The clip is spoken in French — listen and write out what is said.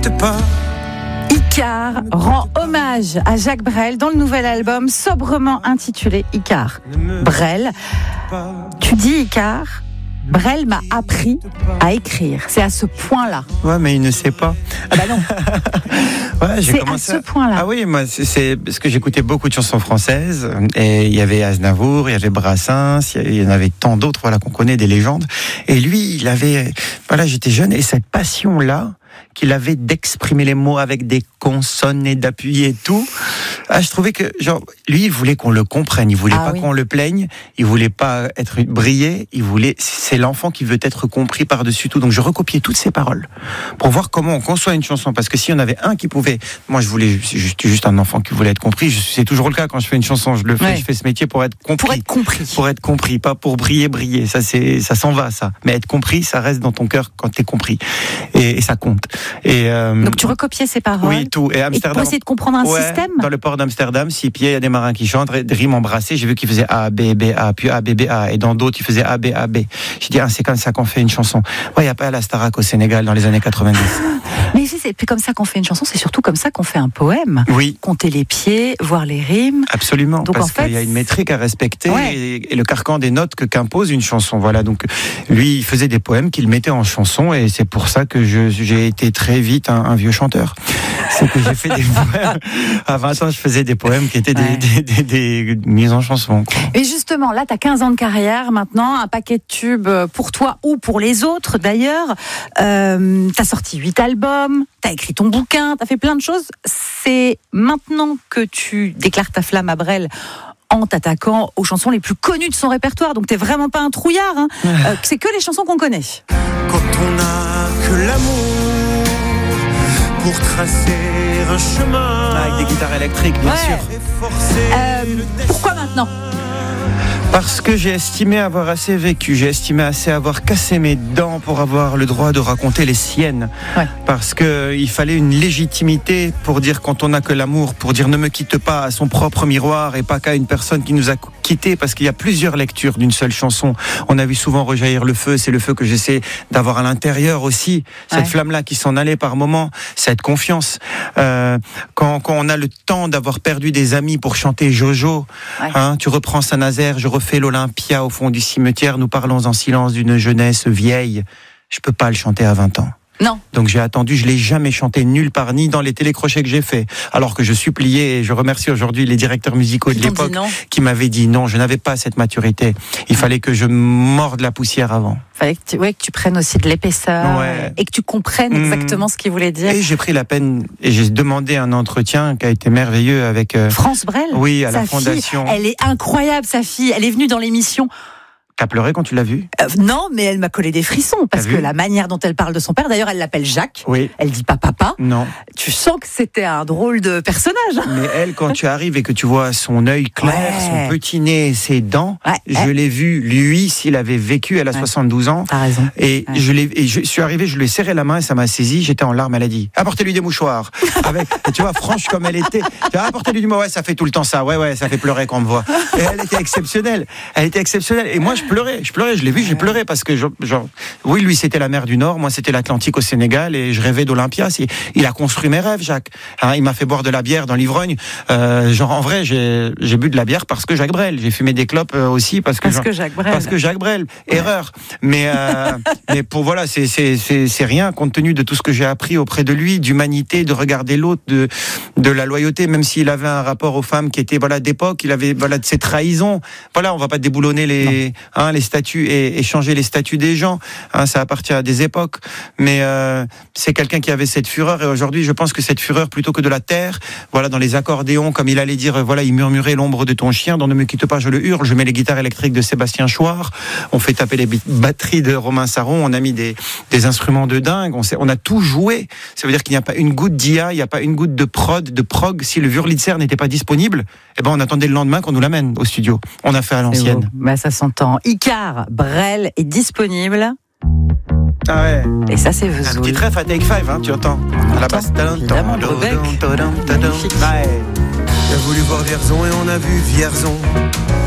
quitte pas. Icare rend hommage à Jacques Brel dans le nouvel album sobrement intitulé Icare. Brel, tu dis Icare, Brel m'a appris à écrire. C'est à ce point-là. Ouais, mais il ne sait pas. Ah bah non. Ouais, j'ai c'est commencé à ce point-là. Ah oui, moi, c'est parce que j'écoutais beaucoup de chansons françaises. Et il y avait Aznavour, il y avait Brassens, il y en avait tant d'autres, voilà, qu'on connaît, des légendes. Et lui, il avait, voilà, j'étais jeune, et cette passion-là, qu'il avait d'exprimer les mots avec des consonnes et d'appuyer et tout. Ah, je trouvais que, genre, lui, il voulait qu'on le comprenne. Il voulait pas qu'on le plaigne. Il voulait pas être brillé. C'est l'enfant qui veut être compris par-dessus tout. Donc, je recopiais toutes ses paroles pour voir comment on conçoit une chanson. Parce que s'il y en avait un qui pouvait, moi, je voulais juste un enfant qui voulait être compris. C'est toujours le cas quand je fais une chanson. Je le fais, je fais ce métier pour être compris. Pour être compris, pas pour briller. Ça s'en va, ça. Mais être compris, ça reste dans ton cœur quand t'es compris. Et ça compte. Donc tu recopiais ses paroles. Oui, tout. Et Amsterdam. Pour essayer de comprendre un système. Dans le port d'Amsterdam, 6 pieds, il y a des marins qui chantent, des rimes embrassées. J'ai vu qu'ils faisaient A, B, B, A, puis A, B, B, A. Et dans d'autres, ils faisaient A, B, A, B. J'ai dit, c'est comme ça qu'on fait une chanson. Ouais, il n'y a pas la Starac au Sénégal dans les années 90. Mais si c'est plus comme ça qu'on fait une chanson, c'est surtout comme ça qu'on fait un poème. Oui. Compter les pieds, voir les rimes. Absolument. Donc, parce qu'il y a une métrique à respecter et le carcan des notes qu'impose une chanson. Voilà. Donc, lui, il faisait des poèmes qu'il mettait en chanson et c'est pour ça que j'ai été très vite un vieux chanteur. C'est que j'ai fait des poèmes. À 20 ans, je faisais des poèmes qui étaient des mises en chanson. Quoi. Et justement, là, tu as 15 ans de carrière maintenant, un paquet de tubes pour toi ou pour les autres d'ailleurs. Tu as sorti 8 albums, tu as écrit ton bouquin, tu as fait plein de choses. C'est maintenant que tu déclares ta flamme à Brel en t'attaquant aux chansons les plus connues de son répertoire. Donc t'es vraiment pas un trouillard. Hein. C'est que les chansons qu'on connaît. Quand on n'a que l'amour pour tracer un chemin. Avec des guitares électriques, bien sûr. Pourquoi maintenant ? Parce que j'ai estimé avoir assez vécu, j'ai estimé assez avoir cassé mes dents pour avoir le droit de raconter les siennes. Ouais. Parce qu'il fallait une légitimité pour dire quand on n'a que l'amour, pour dire ne me quitte pas à son propre miroir et pas qu'à une personne qui nous a quittés, parce qu'il y a plusieurs lectures d'une seule chanson. On a vu souvent rejaillir le feu, c'est le feu que j'essaie d'avoir à l'intérieur aussi. Cette flamme-là qui s'en allait par moments, cette confiance. Quand on a le temps d'avoir perdu des amis pour chanter Jojo, tu reprends Saint-Nazaire, je refais l'Olympia au fond du cimetière, nous parlons en silence d'une jeunesse vieille. Je peux pas le chanter à 20 ans. Non. Donc j'ai attendu, je l'ai jamais chanté nulle part, ni dans les télécrochets que j'ai fait. Alors que je suppliais, et je remercie aujourd'hui les directeurs musicaux de l'époque qui m'avaient dit non, je n'avais pas cette maturité. Il fallait que je morde la poussière avant. Il fallait que tu prennes aussi de l'épaisseur et que tu comprennes exactement ce qu'il voulait dire. Et j'ai pris la peine et j'ai demandé un entretien qui a été merveilleux avec France Brel. Oui, à la fondation. Elle est incroyable, sa fille. Elle est venue dans l'émission. T'as pleuré quand tu l'as vue ? Non, mais elle m'a collé des frissons parce que la manière dont elle parle de son père, d'ailleurs, elle l'appelle Jacques. Oui. Elle dit pas papa. Non. Tu sens que c'était un drôle de personnage. Mais elle, quand tu arrives et que tu vois son œil clair, son petit nez, ses dents, je l'ai vu. Lui, s'il avait vécu, elle a 72 ans. T'as raison. Et je suis arrivé, je lui ai serré la main et ça m'a saisi. J'étais en larmes. Elle a dit apportez-lui des mouchoirs. Et tu vois, franche comme elle était. Apportez-lui du mot. Ouais, ça fait tout le temps ça. Ouais, ça fait pleurer quand on me voit. Et elle était exceptionnelle. Et moi, je pleurais, je l'ai vu, j'ai pleuré parce que oui, lui c'était la mer du Nord, moi c'était l'Atlantique au Sénégal et je rêvais d'Olympia. Il a construit mes rêves, Jacques. Il m'a fait boire de la bière dans l'ivrogne. En vrai, j'ai bu de la bière parce que Jacques Brel. J'ai fumé des clopes aussi parce que Jacques Brel. Parce que Jacques Brel. Erreur. Mais voilà, c'est rien compte tenu de tout ce que j'ai appris auprès de lui, d'humanité, de regarder l'autre, de la loyauté, même s'il avait un rapport aux femmes qui était d'époque, il avait de ses trahisons. Voilà, on va pas déboulonner les statuts et changer les statuts des gens. Ça appartient à des époques. Mais c'est quelqu'un qui avait cette fureur. Et aujourd'hui, je pense que cette fureur, plutôt que de la taire, dans les accordéons, comme il allait dire, il murmurait l'ombre de ton chien. Dans Ne me quitte pas, je le hurle. Je mets les guitares électriques de Sébastien Chouard. On fait taper les batteries de Romain Saron. On a mis des instruments de dingue. On a tout joué. Ça veut dire qu'il n'y a pas une goutte d'IA, il n'y a pas une goutte de prog. Si le Wurlitzer n'était pas disponible, on attendait le lendemain qu'on nous l'amène au studio. On a fait à l'ancienne. Ça s'entend. Icare, Brel est disponible. Ah ouais. Et ça, c'est Vesoul. Un petit trèfle à Take 5, tu entends. À la basse. Évidemment, le bec. On a voulu voir Vierzon et on a vu Vierzon.